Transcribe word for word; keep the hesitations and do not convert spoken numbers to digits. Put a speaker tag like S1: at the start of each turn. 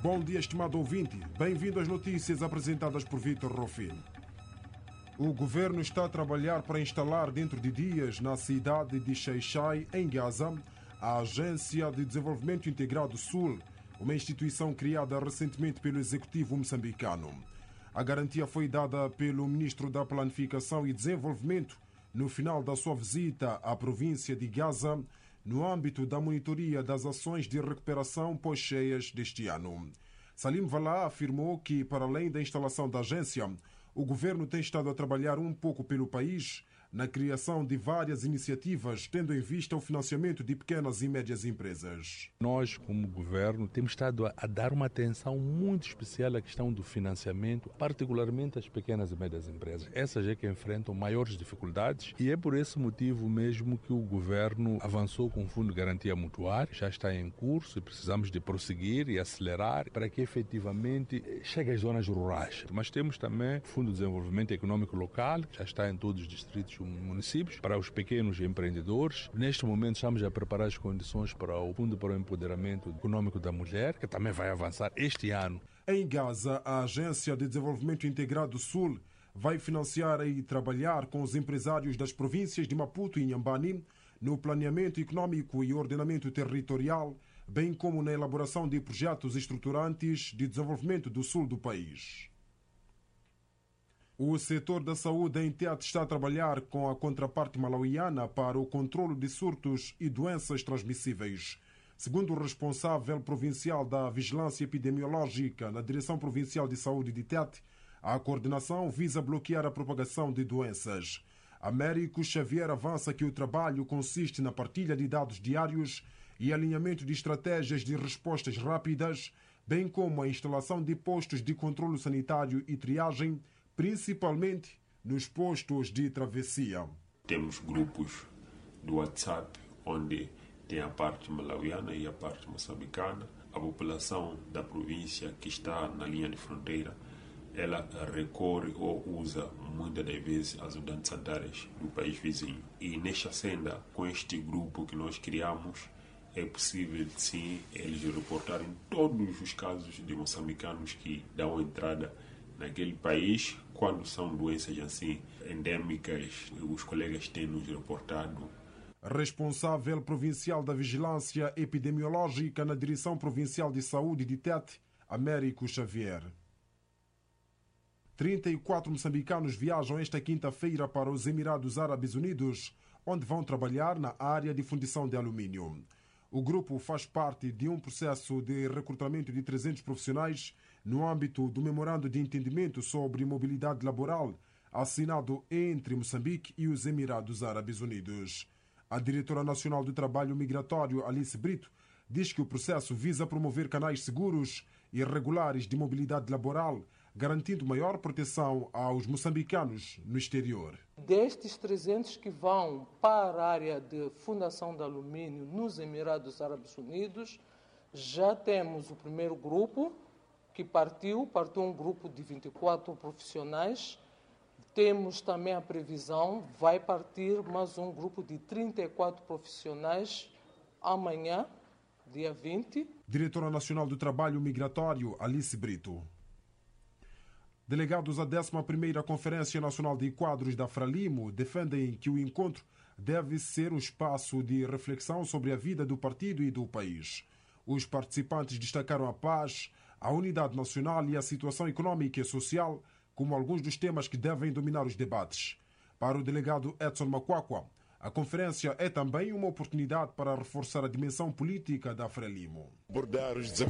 S1: Bom dia, estimado ouvinte. Bem-vindo às notícias apresentadas por Vítor Rofino. O governo está a trabalhar para instalar dentro de dias na cidade de Xai-Xai, em Gaza, a Agência de Desenvolvimento Integrado Sul, uma instituição criada recentemente pelo executivo moçambicano. A garantia foi dada pelo ministro da Planificação e Desenvolvimento no final da sua visita à província de Gaza, no âmbito da monitoria das ações de recuperação pós-cheias deste ano. Salim Valaa afirmou que, para além da instalação da agência, o governo tem estado a trabalhar um pouco pelo país na criação de várias iniciativas, tendo em vista o financiamento de pequenas e médias empresas.
S2: Nós, como governo, temos estado a, a dar uma atenção muito especial à questão do financiamento, particularmente às pequenas e médias empresas. Essas é que enfrentam maiores dificuldades e é por esse motivo mesmo que o governo avançou com o Fundo de Garantia Mutuária, já está em curso e precisamos de prosseguir e acelerar para que efetivamente chegue às zonas rurais. Mas temos também o Fundo de Desenvolvimento Econômico Local, que já está em todos os distritos municípios, para os pequenos empreendedores. Neste momento estamos a preparar as condições para o Fundo para o Empoderamento Econômico da Mulher, que também vai avançar este ano.
S1: Em Gaza, a Agência de Desenvolvimento Integrado Sul vai financiar e trabalhar com os empresários das províncias de Maputo e Inhambane no planeamento econômico e ordenamento territorial, bem como na elaboração de projetos estruturantes de desenvolvimento do sul do país. O setor da saúde em Tete está a trabalhar com a contraparte malauiana para o controlo de surtos e doenças transmissíveis. Segundo o responsável provincial da Vigilância Epidemiológica na Direção Provincial de Saúde de Tete, a coordenação visa bloquear a propagação de doenças. Américo Xavier avança que o trabalho consiste na partilha de dados diários e alinhamento de estratégias de respostas rápidas, bem como a instalação de postos de controlo sanitário e triagem, principalmente nos postos de travessia.
S3: Temos grupos do WhatsApp onde tem a parte malauiana e a parte moçambicana. A população da província que está na linha de fronteira, ela recorre ou usa muitas das vezes as unidades sanitárias do país vizinho. E nesta senda, com este grupo que nós criamos, é possível sim eles reportarem todos os casos de moçambicanos que dão entrada naquele país. Quando são doenças assim endêmicas, os colegas têm nos reportado.
S1: Responsável provincial da Vigilância Epidemiológica na Direção Provincial de Saúde de Tete, Américo Xavier. trinta e quatro moçambicanos viajam esta quinta-feira para os Emirados Árabes Unidos, onde vão trabalhar na área de fundição de alumínio. O grupo faz parte de um processo de recrutamento de trezentos profissionais no âmbito do Memorando de Entendimento sobre Mobilidade Laboral, assinado entre Moçambique e os Emirados Árabes Unidos. A diretora nacional do Trabalho Migratório, Alice Brito, diz que o processo visa promover canais seguros e regulares de mobilidade laboral, garantindo maior proteção aos moçambicanos no exterior.
S4: Destes trezentos que vão para a área de fundação de alumínio nos Emirados Árabes Unidos, já temos o primeiro grupo que partiu, partiu um grupo de vinte e quatro profissionais. Temos também a previsão, vai partir mais um grupo de trinta e quatro profissionais amanhã, dia vinte.
S1: Diretora Nacional do Trabalho Migratório, Alice Brito. Delegados à décima primeira Conferência Nacional de Quadros da Frelimo defendem que o encontro deve ser um espaço de reflexão sobre a vida do partido e do país. Os participantes destacaram a paz, a unidade nacional e a situação econômica e social como alguns dos temas que devem dominar os debates. Para o delegado Edson Macuacua, a conferência é também uma oportunidade para reforçar a dimensão política da Frelimo.
S5: Abordar os desafios